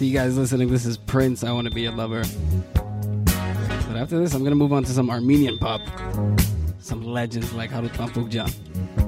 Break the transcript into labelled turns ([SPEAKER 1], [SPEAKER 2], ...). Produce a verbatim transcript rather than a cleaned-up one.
[SPEAKER 1] For you guys listening, this is Prince, I Want to Be Your Lover. But after this, I'm going to move on to some Armenian pop. Some legends like Harutan Pugjan.